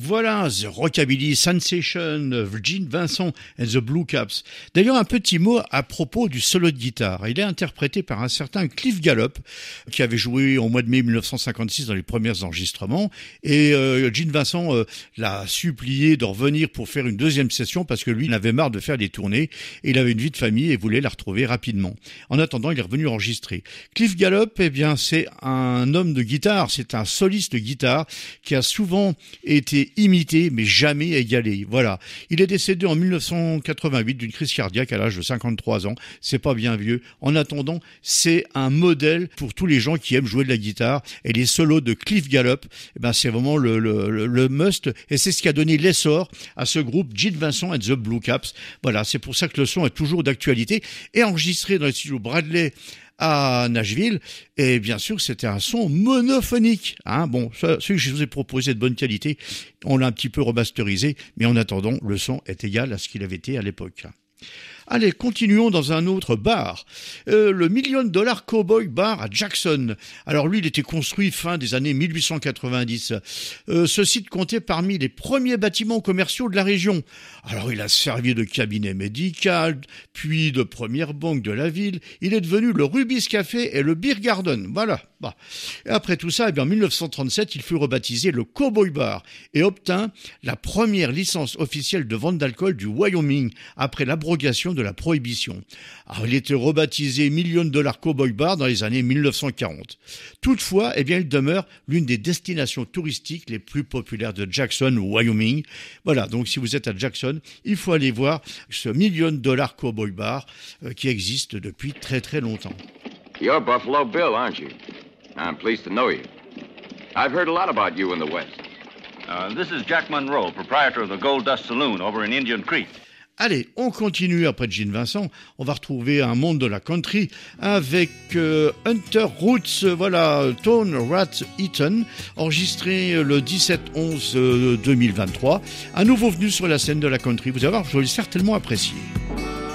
Voilà, The Rockabilly Sensation, Gene Vincent and the Blue Caps. D'ailleurs, un petit mot à propos du solo de guitare. Il est interprété par un certain Cliff Gallup, qui avait joué au mois de mai 1956 dans les premiers enregistrements. Et Gene Vincent l'a supplié de revenir pour faire une deuxième session parce que lui, il avait marre de faire des tournées et il avait une vie de famille et voulait la retrouver rapidement. En attendant, il est revenu enregistrer. Cliff Gallup, eh bien, c'est un homme de guitare, c'est un soliste de guitare qui a souvent été imité mais jamais égalé. Voilà. Il est décédé en 1988 d'une crise cardiaque à l'âge de 53 ans. C'est pas bien vieux. En attendant, c'est un modèle pour tous les gens qui aiment jouer de la guitare. Et les solos de Cliff Gallup, eh ben, c'est vraiment le must. Et c'est ce qui a donné l'essor à ce groupe Gene Vincent and the Blue Caps. Voilà. C'est pour ça que le son est toujours d'actualité et enregistré dans les studios Bradley à Nashville, et bien sûr c'était un son monophonique, Bon, celui que je vous ai proposé de bonne qualité, on l'a un petit peu remasterisé, mais en attendant, le son est égal à ce qu'il avait été à l'époque. Allez, continuons dans un autre bar, le Million Dollar Cowboy Bar à Jackson. Alors lui, il était construit fin des années 1890. Ce site comptait parmi les premiers bâtiments commerciaux de la région. Alors il a servi de cabinet médical, puis de première banque de la ville. Il est devenu le Rubis Café et le Beer Garden. Voilà. Et après tout ça, en 1937, il fut rebaptisé le Cowboy Bar et obtint la première licence officielle de vente d'alcool du Wyoming après l'abrogation de la prohibition. Alors, il était rebaptisé Million Dollar Cowboy Bar dans les années 1940. Toutefois, il demeure l'une des destinations touristiques les plus populaires de Jackson, Wyoming. Voilà, donc si vous êtes à Jackson, il faut aller voir ce Million Dollar Cowboy Bar qui existe depuis très très longtemps. You're Buffalo Bill, aren't you? I'm pleased to know you. I've heard a lot about you in the West. This is Jack Monroe, proprietor of the Gold Dust Saloon over in Indian Creek. Allez, on continue après Gene Vincent. On va retrouver un monde de la country avec Hunter Roots, voilà, Tone Rat Eaton, enregistré le 17-11-2023. Un nouveau venu sur la scène de la country. Vous allez voir, je vais certainement apprécier.